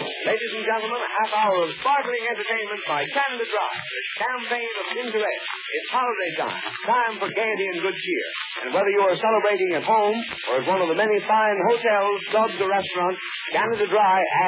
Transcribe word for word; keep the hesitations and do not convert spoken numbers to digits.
Ladies and gentlemen, a half hour of sparkling entertainment by Canada Dry, the champagne of intellect. It's holiday time, time for gaiety and good cheer. And whether you are celebrating at home or at one of the many fine hotels, clubs, or restaurants, Canada Dry